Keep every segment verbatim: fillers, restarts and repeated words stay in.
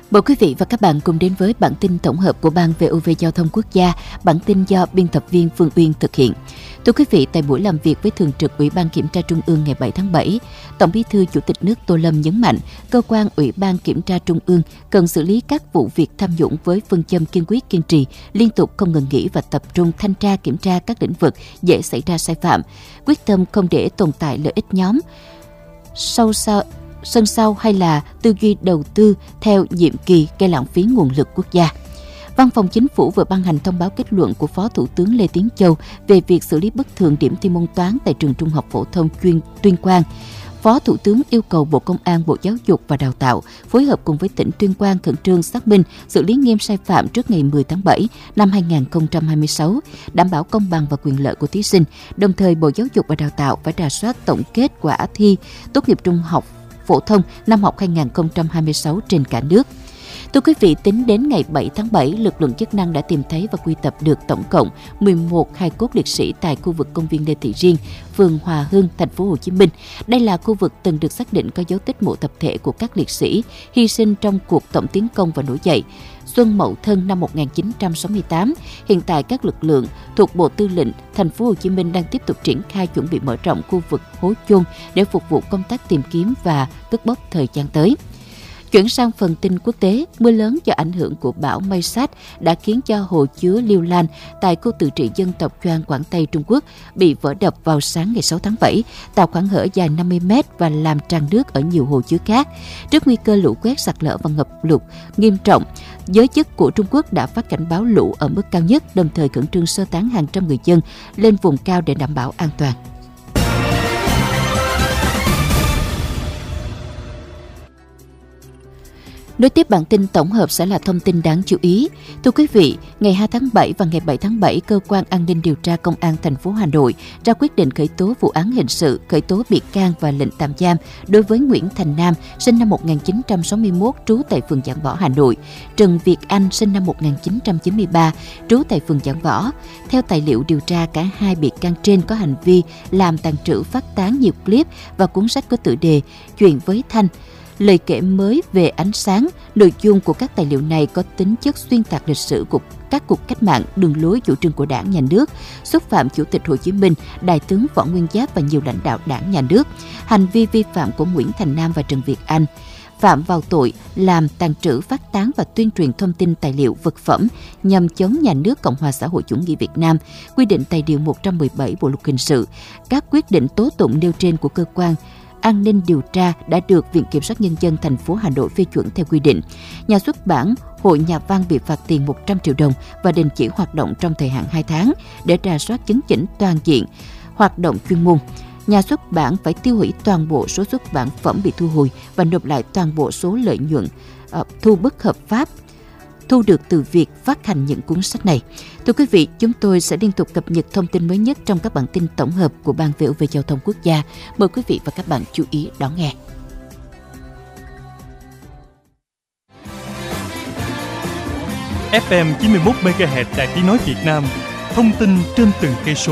Mời quý vị và các bạn cùng đến với bản tin tổng hợp của Ban vê o vê Giao thông Quốc gia, bản tin do biên tập viên Phương Uyên thực hiện. Thưa quý vị, tại buổi làm việc với Thường trực Ủy ban Kiểm tra Trung ương ngày bảy tháng bảy, Tổng Bí thư Chủ tịch nước Tô Lâm nhấn mạnh, cơ quan Ủy ban Kiểm tra Trung ương cần xử lý các vụ việc tham nhũng với phương châm kiên quyết kiên trì, liên tục không ngừng nghỉ và tập trung thanh tra kiểm tra các lĩnh vực dễ xảy ra sai phạm, quyết tâm không để tồn tại lợi ích nhóm, sâu sao sân sau hay là tư duy đầu tư theo nhiệm kỳ gây lãng phí nguồn lực quốc gia. Văn phòng Chính phủ vừa ban hành thông báo kết luận của Phó Thủ tướng Lê Tiến Châu về việc xử lý bất thường điểm thi môn toán tại trường Trung học phổ thông chuyên Tuyên Quang. Phó Thủ tướng yêu cầu Bộ Công an, Bộ Giáo dục và Đào tạo phối hợp cùng với tỉnh Tuyên Quang khẩn trương xác minh, xử lý nghiêm sai phạm trước ngày mười tháng bảy năm hai nghìn không trăm hai mươi sáu, đảm bảo công bằng và quyền lợi của thí sinh. Đồng thời, Bộ Giáo dục và Đào tạo phải rà soát tổng kết quả thi tốt nghiệp trung học phổ thông năm học hai nghìn không trăm hai mươi sáu trên cả nước. Thưa quý vị, tính đến ngày bảy tháng bảy, lực lượng chức năng đã tìm thấy và quy tập được tổng cộng mười một hài cốt liệt sĩ tại khu vực công viên Lê Thị Riêng, phường Hòa Hưng, thành phố Hồ Chí Minh. Đây là khu vực từng được xác định có dấu tích mộ tập thể của các liệt sĩ hy sinh trong cuộc tổng tiến công và nổi dậy Xuân Mậu Thân năm một nghìn chín trăm sáu mươi tám. Hiện tại, các lực lượng thuộc Bộ Tư lệnh thành phố Hồ Chí Minh đang tiếp tục triển khai chuẩn bị mở rộng khu vực hố chôn để phục vụ công tác tìm kiếm và cất bóc thời gian tới. Chuyển sang phần tin quốc tế, mưa lớn do ảnh hưởng của bão Maysat đã khiến cho hồ chứa Liêu Lan tại khu tự trị dân tộc Choang, Quảng Tây, Trung Quốc bị vỡ đập vào sáng ngày sáu tháng bảy, tạo khoảng hở dài năm mươi mét và làm tràn nước ở nhiều hồ chứa khác. Trước nguy cơ lũ quét, sạt lở và ngập lụt nghiêm trọng, giới chức của Trung Quốc đã phát cảnh báo lũ ở mức cao nhất, đồng thời khẩn trương sơ tán hàng trăm người dân lên vùng cao để đảm bảo an toàn. Nối tiếp bản tin tổng hợp sẽ là thông tin đáng chú ý. Thưa quý vị, ngày hai tháng bảy và ngày bảy tháng bảy, Cơ quan An ninh Điều tra Công an thành phố Hà Nội ra quyết định khởi tố vụ án hình sự, khởi tố bị can và lệnh tạm giam đối với Nguyễn Thành Nam, sinh năm một nghìn chín trăm sáu mươi mốt, trú tại phường Giảng Võ, Hà Nội, Trần Việt Anh, sinh năm một nghìn chín trăm chín mươi ba, trú tại phường Giảng Võ. Theo tài liệu điều tra, cả hai bị can trên có hành vi làm tàng trữ, phát tán nhiều clip và cuốn sách có tựa đề Chuyện với Thanh, lời kể mới về ánh sáng. Nội dung của các tài liệu này có tính chất xuyên tạc lịch sử của các cuộc cách mạng, đường lối chủ trương của Đảng, Nhà nước, xúc phạm Chủ tịch Hồ Chí Minh, Đại tướng Võ Nguyên Giáp và nhiều lãnh đạo Đảng, Nhà nước. Hành vi vi phạm của Nguyễn Thành Nam và Trần Việt Anh phạm vào tội làm tàng trữ, phát tán và tuyên truyền thông tin, tài liệu, vật phẩm nhằm chống nhà nước Cộng hòa xã hội chủ nghĩa Việt Nam, quy định tại điều một trăm mười bảy Bộ luật hình sự. Các quyết định tố tụng nêu trên của cơ quan An ninh điều tra đã được Viện Kiểm sát Nhân dân thành phố Hà Nội phê chuẩn theo quy định. Nhà xuất bản Hội Nhà văn bị phạt tiền một trăm triệu đồng và đình chỉ hoạt động trong thời hạn hai tháng để rà soát chấn chỉnh toàn diện hoạt động chuyên môn. Nhà xuất bản phải tiêu hủy toàn bộ số xuất bản phẩm bị thu hồi và nộp lại toàn bộ số lợi nhuận uh, thu bất hợp pháp thu được từ việc phát hành những cuốn sách này. Thưa quý vị, chúng tôi sẽ liên tục cập nhật thông tin mới nhất trong các bản tin tổng hợp của Ban vê o vê Giao thông Quốc gia. Mời quý vị và các bạn chú ý đón nghe. ép em chín mươi mốt mê ga héc Đài Tiếng nói Việt Nam, thông tin trên từng cây số.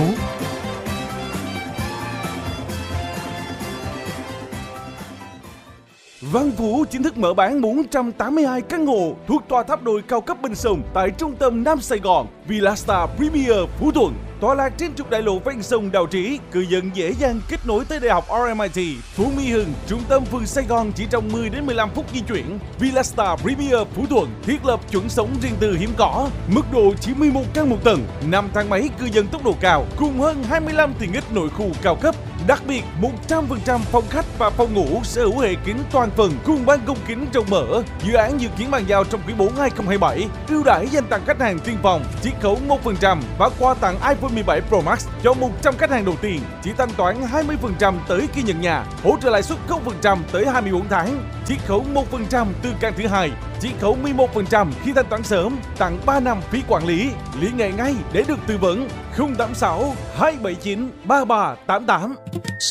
Văn Phú chính thức mở bán bốn trăm tám mươi hai căn hộ thuộc tòa tháp đồi cao cấp bên sông tại trung tâm Nam Sài Gòn, Villastar Premier Phú Thuận. Tọa lạc trên trục đại lộ ven sông Đào Trĩ, cư dân dễ dàng kết nối tới Đại học rờ em i tê, Phú Mỹ Hưng, trung tâm phường Sài Gòn chỉ trong mười đến mười lăm phút di chuyển. Villastar Premier Phú Thuận thiết lập chuẩn sống riêng tư hiếm có, mức độ chỉ mười một căn một tầng, năm thang máy cư dân tốc độ cao, cùng hơn hai mươi lăm tiện ích nội khu cao cấp. Đặc biệt, một trăm phần trăm phòng khách và phòng ngủ sở hữu hệ kính toàn phần cùng ban công kính rộng mở. Dự án dự kiến bàn giao trong quý bốn hai không hai bảy. Ưu đãi dành tặng khách hàng tiên phòng, chiết khấu một phần trăm và quà tặng iPhone mười bảy Pro Max cho một trăm khách hàng đầu tiên. Chỉ thanh toán hai mươi phần trăm tới khi nhận nhà, hỗ trợ lãi suất không phần trăm tới hai mươi bốn tháng, chiết khấu một phần trăm từ căn thứ hai, chiết khấu mười một phần trăm khi thanh toán sớm, tặng ba năm phí quản lý. Liên hệ ngay để được tư vấn. Không tám sáu hai bảy chín ba ba tám tám.